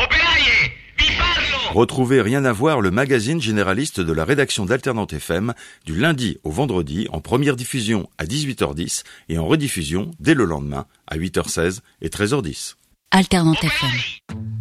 Operaie, vi parlo! Retrouvez Rien à voir, le magazine généraliste de la rédaction d'Alternante FM, du lundi au vendredi, en première diffusion à 18h10 et en rediffusion dès le lendemain à 8h16 et 13h10. Alternante FM.